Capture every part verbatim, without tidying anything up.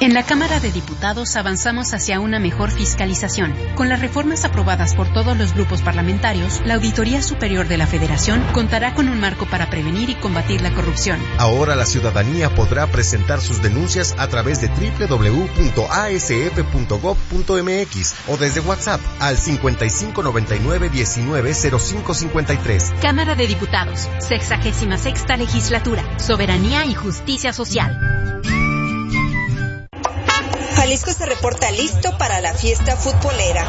En la Cámara de Diputados avanzamos hacia una mejor fiscalización. Con las reformas aprobadas por todos los grupos parlamentarios, la Auditoría Superior de la Federación contará con un marco para prevenir y combatir la corrupción. Ahora la ciudadanía podrá presentar sus denuncias a través de doble u doble u doble u punto a s f punto gob punto m x o desde WhatsApp al cincuenta y cinco noventa y nueve diecinueve cero cinco cincuenta y tres. Cámara de Diputados, sexagésima sexta Legislatura, Soberanía y Justicia Social. Jalisco se reporta listo para la fiesta futbolera.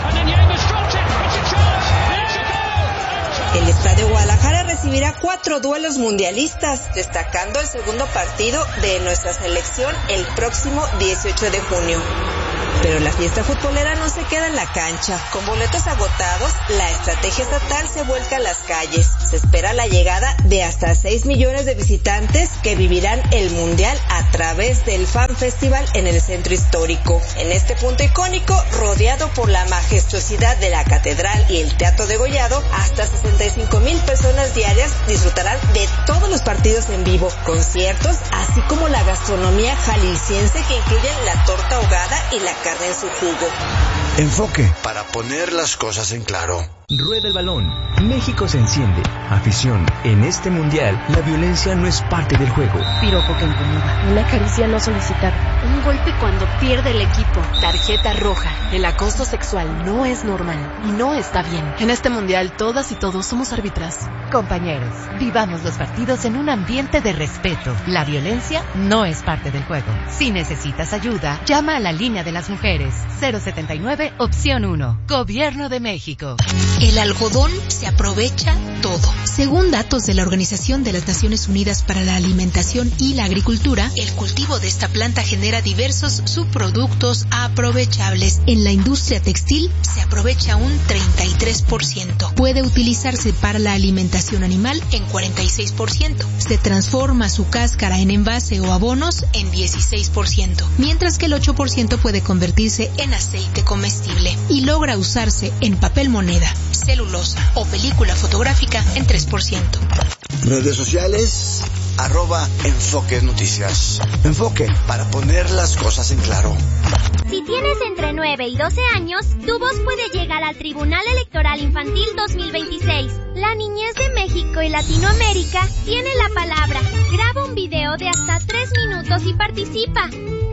El Estadio Guadalajara recibirá cuatro duelos mundialistas, destacando el segundo partido de nuestra selección el próximo dieciocho de junio. Pero la fiesta futbolera no se queda en la cancha. Con boletos agotados, la estrategia estatal se vuelca a las calles. Se espera la llegada de hasta seis millones de visitantes que vivirán el Mundial a través del Fan Festival en el centro histórico. En este punto icónico, rodeado por la majestuosidad de la catedral y el Teatro Degollado, hasta sesenta y cinco mil personas diarias disfrutarán de todos los partidos en vivo, conciertos, así como la gastronomía jalisciense que incluyen la torta ahogada y la carne en su jugo. Enfoque, para poner las cosas en claro. Rueda el balón. México se enciende. Afición. En este mundial, la violencia no es parte del juego. Piropo que incomoda. Una caricia no solicitada. Un golpe cuando pierde el equipo. Tarjeta roja. El acoso sexual no es normal y no está bien. En este mundial, todas y todos somos árbitras. Compañeros, vivamos los partidos en un ambiente de respeto. La violencia no es parte del juego. Si necesitas ayuda, llama a la línea de las mujeres. cero setenta y nueve, opción uno. Gobierno de México. El algodón se aprovecha todo. Según datos de la Organización de las Naciones Unidas para la Alimentación y la Agricultura, el cultivo de esta planta genera diversos subproductos aprovechables. En la industria textil se aprovecha un treinta y tres por ciento. Puede utilizarse para la alimentación animal en cuarenta y seis por ciento. Se transforma su cáscara en envase o abonos en dieciséis por ciento, mientras que el ocho por ciento puede convertirse en aceite comestible y logra usarse en papel moneda, celulosa o película fotográfica en tres por ciento. Redes sociales, arroba Enfoque Noticias. Enfoque, para poner las cosas en claro. Si tienes entre nueve y doce años, tu voz puede llegar al Tribunal Electoral Infantil dos mil veintiséis. La niñez de México y Latinoamérica tiene la palabra. Graba un video de hasta tres minutos y participa.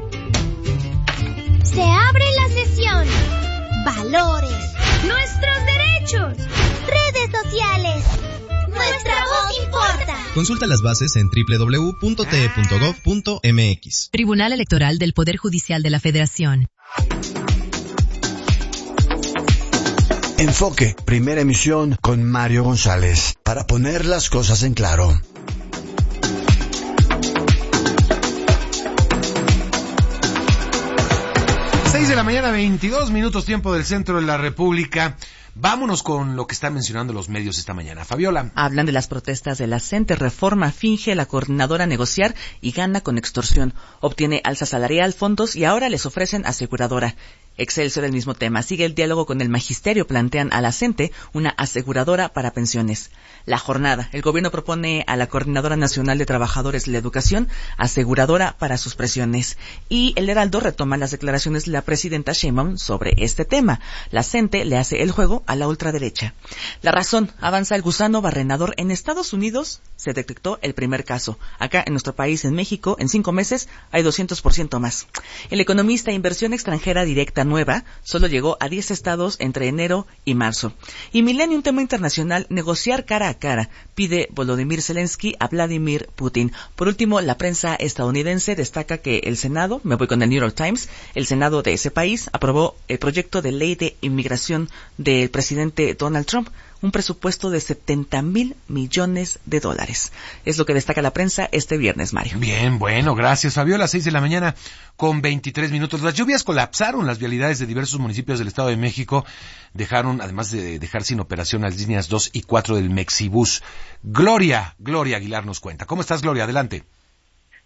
Se abre la sesión. Valores. Nuestros derechos. Redes sociales. Nuestra voz importa. Consulta las bases en doble u doble u doble u punto t e punto gob punto m x. Tribunal Electoral del Poder Judicial de la Federación. Enfoque, primera emisión con Mario González, para poner las cosas en claro. seis de la mañana, veintidós minutos, tiempo del centro de la República. Vámonos con lo que están mencionando los medios esta mañana. Fabiola. Hablan de las protestas de la CENTE. Reforma finge la coordinadora negociar y gana con extorsión. Obtiene alza salarial, fondos y ahora les ofrecen aseguradora. Excelsior del mismo tema. Sigue el diálogo con el magisterio. Plantean a la CENTE una aseguradora para pensiones. La jornada. El gobierno propone a la Coordinadora Nacional de Trabajadores de la Educación aseguradora para sus presiones. Y el Heraldo retoma las declaraciones de la presidenta Sheinbaum sobre este tema. La CENTE le hace el juego a la ultraderecha. La Razón. Avanza el gusano barrenador. En Estados Unidos se detectó el primer caso. Acá en nuestro país, en México, en cinco meses hay doscientos por ciento más. El economista, inversión extranjera directa nueva, solo llegó a diez estados entre enero y marzo. Y Milenio, un tema internacional, negociar cara a cara, pide Volodymyr Zelensky a Vladimir Putin. Por último, la prensa estadounidense destaca que el Senado, me voy con el New York Times, el Senado de ese país aprobó el proyecto de ley de inmigración del presidente Donald Trump, un presupuesto de setenta mil millones de dólares. Es lo que destaca la prensa este viernes, Mario. Bien, bueno, gracias, Fabiola. Seis de la mañana con veintitrés minutos. Las lluvias colapsaron las vialidades de diversos municipios del Estado de México. Dejaron, además de dejar sin operación las líneas dos y cuatro del Mexibus. Gloria, Gloria Aguilar nos cuenta. ¿Cómo estás, Gloria? Adelante.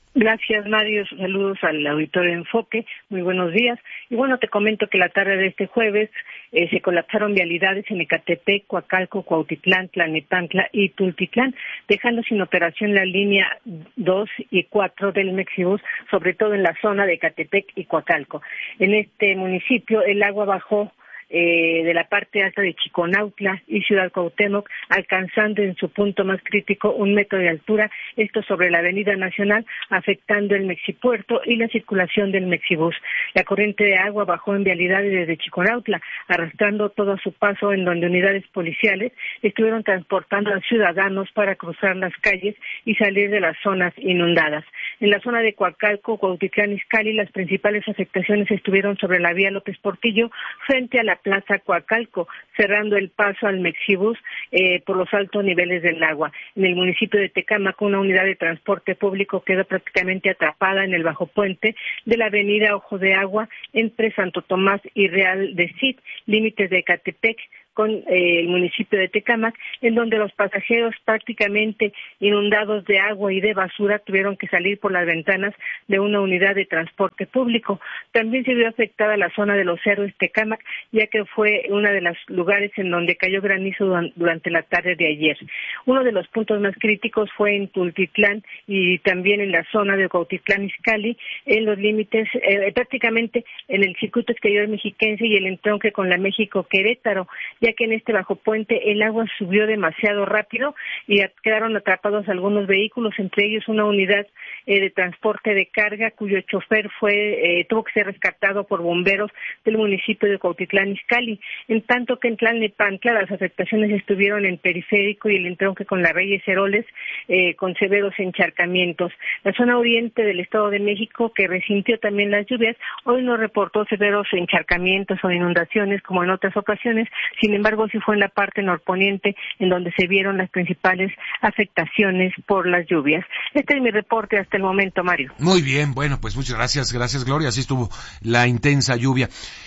Gracias, Mario. Saludos al auditorio Enfoque. Muy buenos días. Y bueno, te comento que la tarde de este jueves eh, se colapsaron vialidades en Ecatepec, Coacalco, Cuautitlán, Tlanepantla y Tultitlán, dejando sin operación la línea dos y cuatro del Mexibus, sobre todo en la zona de Ecatepec y Coacalco. En este municipio el agua bajó Eh, de la parte alta de Chiconautla y Ciudad Cuauhtémoc, alcanzando en su punto más crítico un metro de altura, esto sobre la Avenida Nacional, afectando el Mexipuerto y la circulación del Mexibus. La corriente de agua bajó en vialidades desde Chiconautla, arrastrando todo a su paso, en donde unidades policiales estuvieron transportando a ciudadanos para cruzar las calles y salir de las zonas inundadas. En la zona de Coacalco, Cuautitlán, Izcalli, las principales afectaciones estuvieron sobre la vía López Portillo, frente a la Plaza Coacalco, cerrando el paso al Mexibus eh, por los altos niveles del agua. En el municipio de Tecámac, una unidad de transporte público quedó prácticamente atrapada en el bajo puente de la avenida Ojo de Agua entre Santo Tomás y Real de Cid, límites de Ecatepec con eh, el municipio de Tecámac, en donde los pasajeros prácticamente inundados de agua y de basura tuvieron que salir por las ventanas de una unidad de transporte público. También se vio afectada la zona de los Héroes Tecámac, ya que fue uno de los lugares en donde cayó granizo durante la tarde de ayer. Uno de los puntos más críticos fue en Tultitlán y también en la zona de Cuautitlán Izcalli, en los límites, eh, prácticamente en el circuito exterior mexiquense y el entronque con la México Querétaro, ya que en este bajo puente el agua subió demasiado rápido y quedaron atrapados algunos vehículos, entre ellos una unidad eh, de transporte de carga cuyo chofer fue eh, tuvo que ser rescatado por bomberos del municipio de Cuautitlán Izcalli, en tanto que en Tlalnepantla las afectaciones estuvieron en Periférico y el entronque con la Reyes Heroles eh, con severos encharcamientos. La zona oriente del Estado de México, que resintió también las lluvias, hoy no reportó severos encharcamientos o inundaciones como en otras ocasiones. Sin embargo, sí fue en la parte norponiente en donde se vieron las principales afectaciones por las lluvias. Este es mi reporte hasta el momento, Mario. Muy bien, bueno, pues muchas gracias, gracias Gloria, así estuvo la intensa lluvia.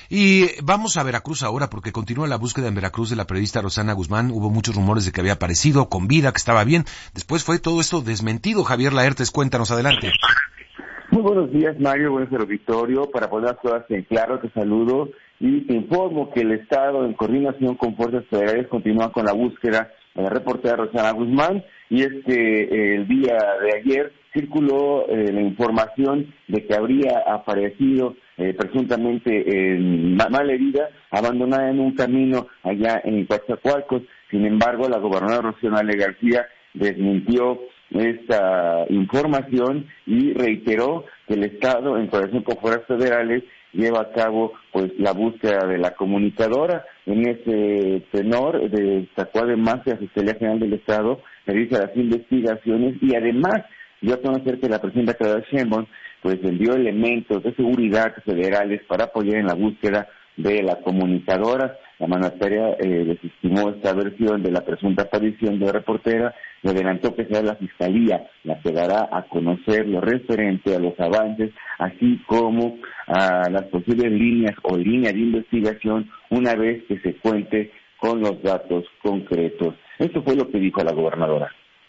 Y vamos a Veracruz ahora, porque continúa la búsqueda en Veracruz de la periodista Rosana Guzmán. Hubo muchos rumores de que había aparecido con vida, que estaba bien. Después fue todo esto desmentido. Javier Laertes, cuéntanos, adelante. Muy buenos días, Mario, buenos días, auditorio. Para poner las cosas en claro, te saludo y te informo que el Estado, en coordinación con fuerzas federales, continúa con la búsqueda de la reportera Rosana Guzmán, y es que eh, el día de ayer circuló eh, la información de que habría aparecido eh, presuntamente eh, mal herida, abandonada en un camino allá en Coatzacoalcos. Sin embargo, la gobernadora Rocío Nale García desmintió esta información y reiteró que el Estado, en coordinación con fuerzas federales, lleva a cabo pues la búsqueda de la comunicadora. En ese tenor destacó además que la Fiscalía General del Estado realiza las investigaciones y además dio a conocer que la presidenta Claudia Sheinbaum pues envió elementos de seguridad federales para apoyar en la búsqueda de la comunicadora. La mandataria eh, desestimó esta versión de la presunta aparición de la reportera y adelantó que será la Fiscalía la que dará a conocer lo referente a los avances, así como a las posibles líneas o líneas de investigación una vez que se cuente con los datos concretos. Esto fue lo que dijo la gobernadora.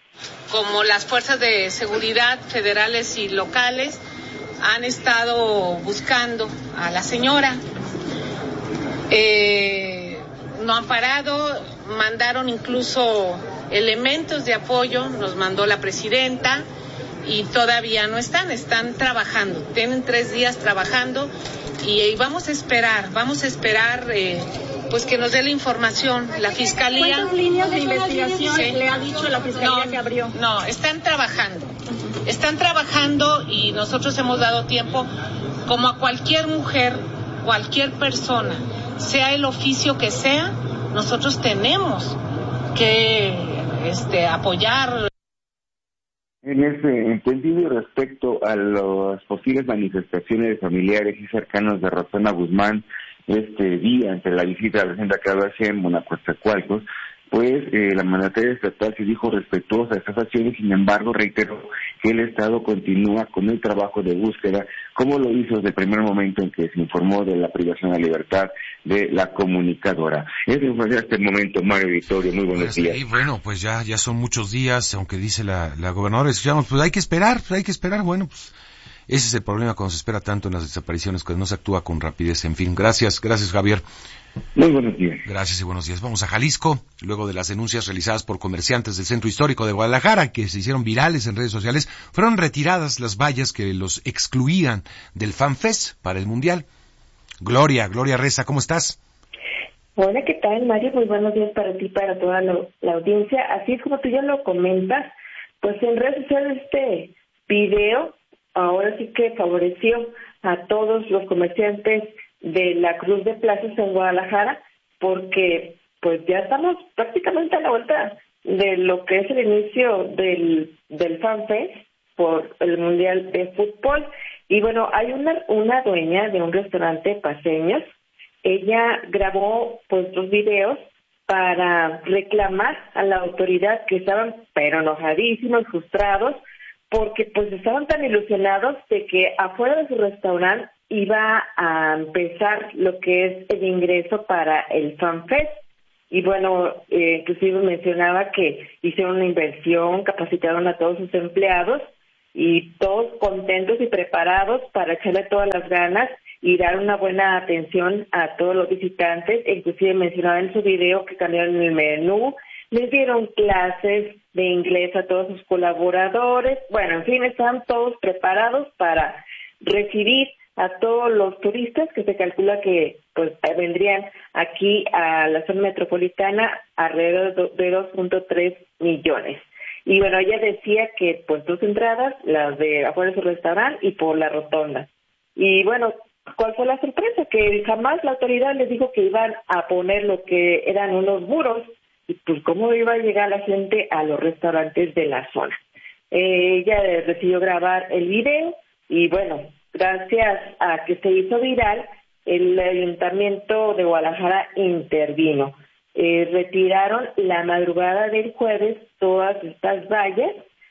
Como las fuerzas de seguridad federales y locales han estado buscando a la señora, eh, no han parado, mandaron incluso elementos de apoyo, nos mandó la presidenta y todavía no están, están trabajando, tienen tres días trabajando y, y vamos a esperar, vamos a esperar eh, pues que nos dé la información, la fiscalía. ¿Cuántas líneas de investigación sí. le ha dicho la fiscalía no, que abrió? No, están trabajando, están trabajando y nosotros hemos dado tiempo, como a cualquier mujer, cualquier persona, sea el oficio que sea, nosotros tenemos que este, apoyar. En ese entendido, respecto a las posibles manifestaciones de familiares y cercanos de Rosana Guzmán este día, entre la visita de la presidenta Claudia Sheinbaum a Coatzacoalcos, pues eh, la mandataria estatal se dijo respetuosa de estas acciones, sin embargo reiteró que el Estado continúa con el trabajo de búsqueda, como lo hizo desde el primer momento en que se informó de la privación de libertad de la comunicadora. Es de información hasta el momento, Mario Vittorio, muy buenos pues, días. Y bueno, pues ya ya son muchos días, aunque dice la, la gobernadora, escuchamos, pues hay que esperar, pues hay que esperar, bueno, pues ese es el problema cuando se espera tanto en las desapariciones, que no se actúa con rapidez, en fin. Gracias, gracias Javier. Muy buenos días. Gracias y buenos días. Vamos a Jalisco, luego de las denuncias realizadas por comerciantes del Centro Histórico de Guadalajara, que se hicieron virales en redes sociales, fueron retiradas las vallas que los excluían del FanFest para el Mundial. Gloria, Gloria Reza, ¿cómo estás? Hola, ¿qué tal, Mario? Muy buenos días para ti, para toda la, la audiencia. Así es como tú ya lo comentas, pues en redes sociales este video ahora sí que favoreció a todos los comerciantes de la Cruz de Plazas en Guadalajara, porque pues ya estamos prácticamente a la vuelta de lo que es el inicio del, del FanFest por el Mundial de Fútbol. Y bueno, hay una, una dueña de un restaurante Paseños. Ella grabó pues dos videos para reclamar a la autoridad, que estaban pero enojadísimos, frustrados, porque pues estaban tan ilusionados de que afuera de su restaurante iba a empezar lo que es el ingreso para el FanFest. Y bueno, eh, inclusive mencionaba que hicieron una inversión, capacitaron a todos sus empleados y todos contentos y preparados para echarle todas las ganas y dar una buena atención a todos los visitantes. Inclusive mencionaba en su video que cambiaron el menú, les dieron clases de inglés a todos sus colaboradores. Bueno, en fin, estaban todos preparados para recibir a todos los turistas, que se calcula que pues vendrían aquí a la zona metropolitana alrededor de dos punto tres millones. Y bueno, ella decía que pues dos entradas, las de afuera de su restaurante y por la rotonda. Y bueno, ¿cuál fue la sorpresa? Que jamás la autoridad les dijo que iban a poner lo que eran unos muros, y pues cómo iba a llegar la gente a los restaurantes de la zona. Eh, ella decidió grabar el video y bueno, gracias a que se hizo viral, el Ayuntamiento de Guadalajara intervino. Eh, retiraron la madrugada del jueves todas estas vallas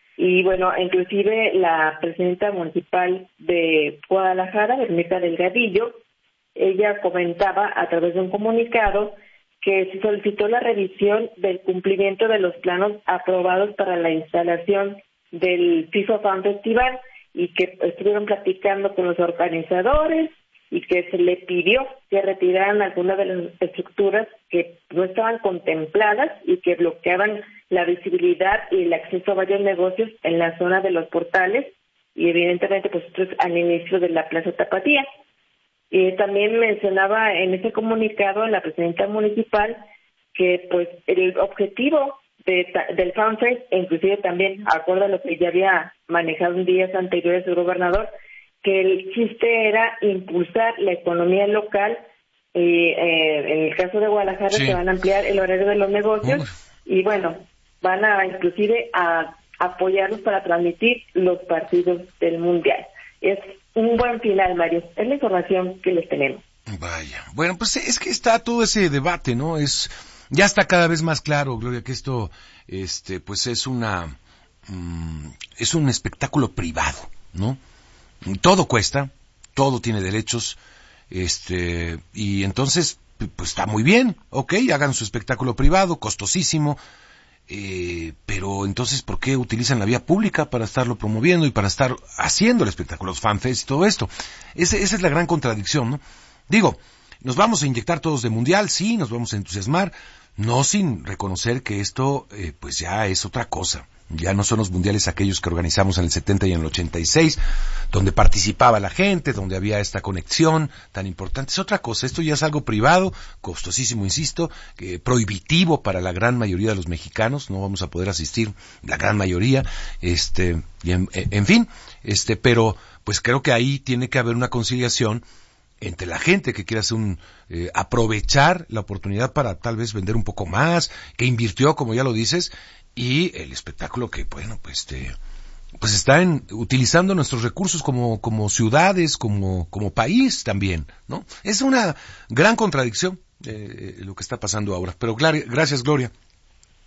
y bueno, inclusive la presidenta municipal de Guadalajara, Verónica Delgadillo, ella comentaba a través de un comunicado que se solicitó la revisión del cumplimiento de los planos aprobados para la instalación del FIFA Fan Festival y que estuvieron platicando con los organizadores y que se le pidió que retiraran algunas de las estructuras que no estaban contempladas y que bloqueaban la visibilidad y el acceso a varios negocios en la zona de los portales y evidentemente pues esto es al inicio de la Plaza Tapatía. Y también mencionaba en ese comunicado la presidenta municipal que pues el objetivo de, del FanFest, inclusive también acuerdo a lo que ya había manejado en días anteriores el gobernador, que el chiste era impulsar la economía local. Y, eh, en el caso de Guadalajara sí. Se van a ampliar el horario de los negocios Uf. y bueno, van a inclusive a apoyarlos para transmitir los partidos del Mundial. Es un buen final, Mario. Es la información que les tenemos. Vaya. Bueno, pues es que está todo ese debate, ¿no? Es ya está cada vez más claro, Gloria, que esto este pues es una mm, es un espectáculo privado, ¿no? Todo cuesta, todo tiene derechos, este, y entonces, pues está muy bien, ok, hagan su espectáculo privado, costosísimo, eh, pero entonces, ¿por qué utilizan la vía pública para estarlo promoviendo y para estar haciendo el espectáculo, los FanFest y todo esto? Ese, esa es la gran contradicción, ¿no? Digo, nos vamos a inyectar todos de mundial, sí, nos vamos a entusiasmar, no sin reconocer que esto, eh, pues ya es otra cosa. Ya no son los mundiales aquellos que organizamos en el setenta y en el ochenta y seis, donde participaba la gente, donde había esta conexión tan importante. Es otra cosa, esto ya es algo privado, costosísimo, insisto, eh, prohibitivo para la gran mayoría de los mexicanos, no vamos a poder asistir, la gran mayoría, este, y en, en fin, este, pero pues creo que ahí tiene que haber una conciliación entre la gente que quiere hacer un, eh, aprovechar la oportunidad para tal vez vender un poco más, que invirtió, como ya lo dices, y el espectáculo que, bueno, pues, este, pues está en, utilizando nuestros recursos como, como ciudades, como, como país también, ¿no? Es una gran contradicción, eh, lo que está pasando ahora. Pero gracias, Gloria.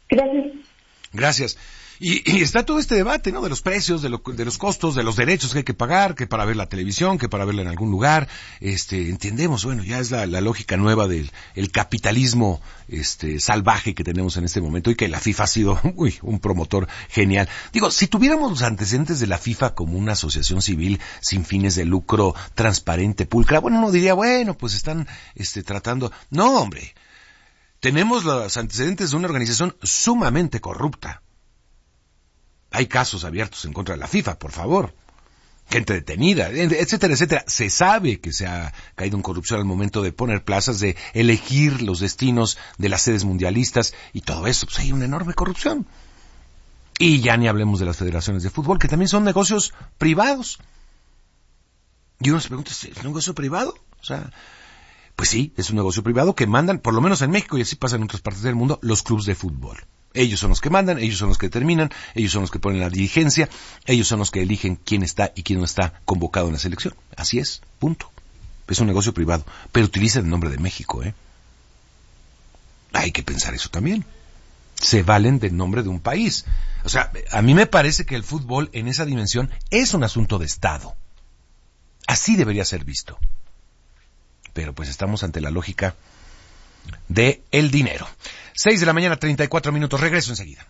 Gracias. Gracias. Y, y está todo este debate, ¿no? De los precios, de, lo, de los costos, de los derechos que hay que pagar, que para ver la televisión, que para verla en algún lugar. Este, entendemos, bueno, ya es la, la lógica nueva del el capitalismo, este, salvaje que tenemos en este momento y que la FIFA ha sido, uy, un promotor genial. Digo, si tuviéramos los antecedentes de la FIFA como una asociación civil sin fines de lucro, transparente, pulcra, bueno, uno diría, bueno, pues están, este, tratando. No, hombre. Tenemos los antecedentes de una organización sumamente corrupta. Hay casos abiertos en contra de la FIFA, por favor. Gente detenida, etcétera, etcétera. Se sabe que se ha caído en corrupción al momento de poner plazas, de elegir los destinos de las sedes mundialistas y todo eso. Pues hay una enorme corrupción. Y ya ni hablemos de las federaciones de fútbol, que también son negocios privados. Y uno se pregunta, ¿es un negocio privado? O sea, pues sí, es un negocio privado que mandan, por lo menos en México y así pasa en otras partes del mundo, los clubes de fútbol. Ellos son los que mandan, ellos son los que determinan, ellos son los que ponen la dirigencia, ellos son los que eligen quién está y quién no está convocado en la selección. Así es, punto. Es un negocio privado, pero utiliza el nombre de México, ¿eh? Hay que pensar eso también. Se valen del nombre de un país. O sea, a mí me parece que el fútbol en esa dimensión es un asunto de Estado. Así debería ser visto. Pero pues estamos ante la lógica de el dinero. Seis de la mañana, treinta y cuatro minutos. Regreso enseguida.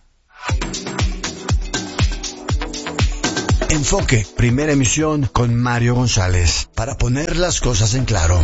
Enfoque, primera emisión con Mario González. Para poner las cosas en claro.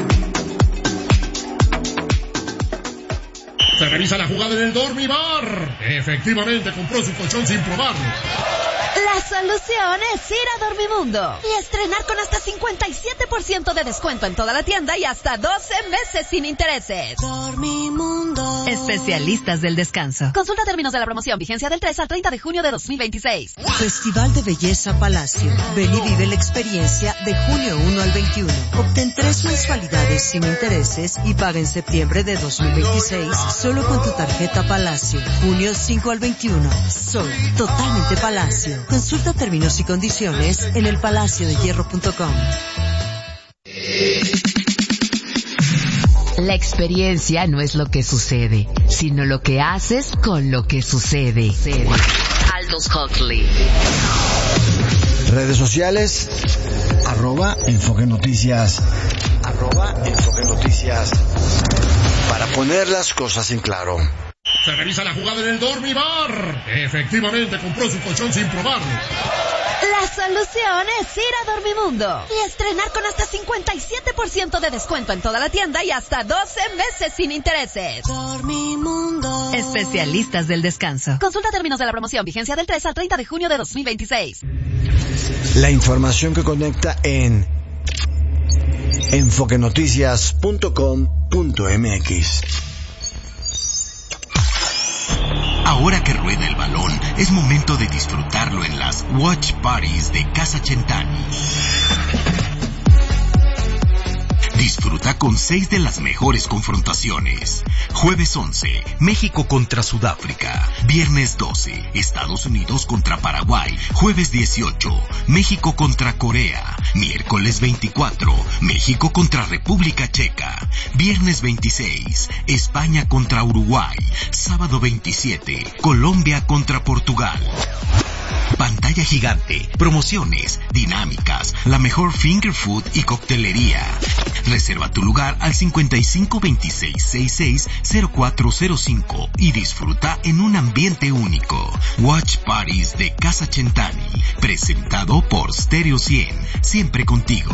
Se revisa la jugada en el Dormibar. Efectivamente, compró su colchón sin probarlo. La solución es ir a Dormimundo y estrenar con hasta cincuenta y siete por ciento de descuento en toda la tienda y hasta doce meses sin intereses. Dormimundo. Especialistas del descanso. Consulta términos de la promoción. Vigencia del tres al treinta de junio de dos mil veintiséis. Festival de Belleza Palacio. Ven y vive la experiencia de junio uno al veintiuno. Obtén tres mensualidades sin intereses y paga en septiembre de dos mil veintiséis solo con tu tarjeta Palacio. Junio cinco al veintiuno. Sol. Totalmente Palacio. Consulta términos y condiciones en el palacio de hierro punto com. La experiencia no es lo que sucede, sino lo que haces con lo que sucede. Aldous Huxley. Redes sociales, arroba Enfoque Noticias, arroba Enfoque Noticias. Para poner las cosas en claro. Se revisa la jugada en el Dormibar. Efectivamente, compró su colchón sin probarlo. La solución es ir a Dormimundo y estrenar con hasta cincuenta y siete por ciento de descuento en toda la tienda y hasta doce meses sin intereses. Dormimundo. Especialistas del descanso. Consulta términos de la promoción. Vigencia del tres al treinta de junio de dos mil veintiséis. La información que conecta en enfoque noticias punto com punto m x. Ahora que rueda el balón, es momento de disfrutarlo en las Watch Parties de Casa Centani. Disfruta con seis de las mejores confrontaciones. Jueves once, México contra Sudáfrica. Viernes doce, Estados Unidos contra Paraguay. Jueves dieciocho, México contra Corea. Miércoles veinticuatro, México contra República Checa. Viernes veintiséis, España contra Uruguay. Sábado veintisiete, Colombia contra Portugal. Pantalla gigante, promociones, dinámicas, la mejor finger food y coctelería. Reserva tu lugar al cincuenta y cinco veintiséis sesenta y seis cero cuatro cero cinco y disfruta en un ambiente único. Watch Parties de Casa Centani, presentado por Stereo cien, siempre contigo.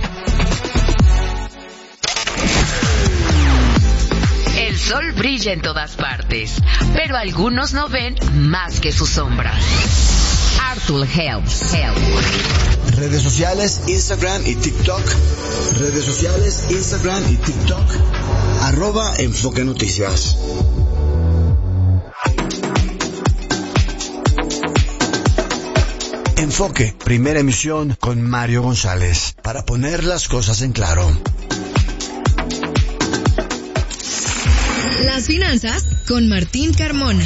El sol brilla en todas partes, pero algunos no ven más que su sombra. Artul Health. Health. Redes sociales, Instagram y TikTok. Redes sociales, Instagram y TikTok. Arroba Enfoque Noticias. Enfoque, primera emisión con Mario González. Para poner las cosas en claro. Las finanzas con Martín Carmona.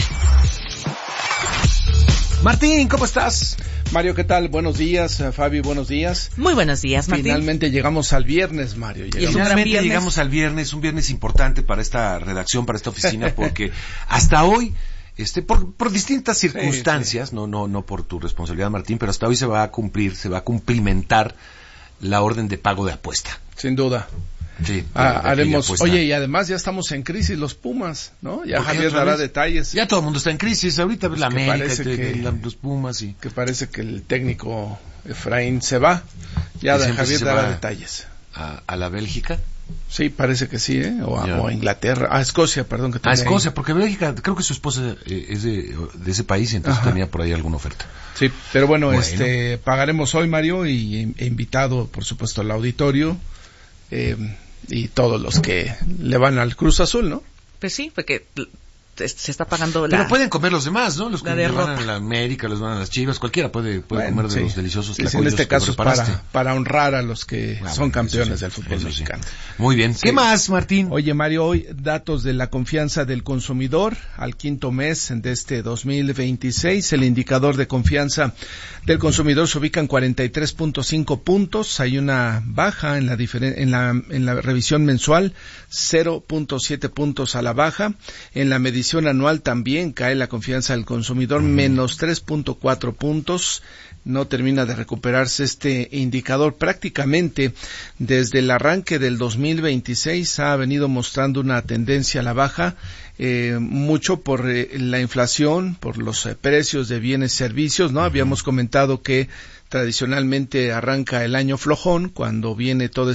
Martín, ¿cómo estás? Mario, ¿qué tal? Buenos días, Fabi, buenos días. Muy buenos días, Martín. Finalmente llegamos al viernes, Mario. Llegamos. Finalmente llegamos al viernes, un viernes importante para esta redacción, para esta oficina, porque hasta hoy Este, por, por distintas circunstancias, sí, sí. no, no, no por tu responsabilidad, Martín, pero hasta hoy se va a cumplir, se va a cumplimentar la orden de pago de apuesta. Sin duda. Sí, ah, haremos, oye, y además ya estamos en crisis los Pumas, ¿no? Ya Javier dará detalles. Ya todo el mundo está en crisis, ahorita pues la América, y te, que, la, los Pumas y... Que parece que el técnico Efraín se va, ya de Javier dará detalles. A, ¿A la Bélgica? Sí, parece que sí, ¿eh? O a, o a Inglaterra, a Escocia, perdón. Que a Escocia, ahí. Porque Bélgica, creo que su esposa eh, es de, de ese país y entonces Ajá. tenía por ahí alguna oferta. Sí, pero bueno, bueno. este pagaremos hoy, Mario, y he invitado, por supuesto, al auditorio, eh, y todos los que le van al Cruz Azul, ¿no? Pues sí, porque se está pagando la... Pero pueden comer los demás, ¿no? Los que le van a la América, los van a las Chivas, cualquiera puede, puede bueno, comer de sí. los deliciosos tlacoyos. Sí, en este caso es para, para honrar a los que ah, son campeones sí, del fútbol mexicano. Sí. Muy bien. Sí. ¿Qué más, Martín? Oye, Mario, hoy datos de la confianza del consumidor al quinto mes de este dos mil veintiséis. El indicador de confianza del consumidor se ubica en cuarenta y tres punto cinco puntos. Hay una baja en la, diferen- en la, en la revisión mensual, cero punto siete puntos a la baja. En la medición anual también cae la confianza del consumidor, menos tres punto cuatro puntos. No termina de recuperarse este indicador. Prácticamente desde el arranque del dos mil veintiséis ha venido mostrando una tendencia a la baja, eh, mucho por eh, la inflación, por los eh, precios de bienes y servicios, ¿no? Habíamos comentado que tradicionalmente arranca el año flojón cuando viene todo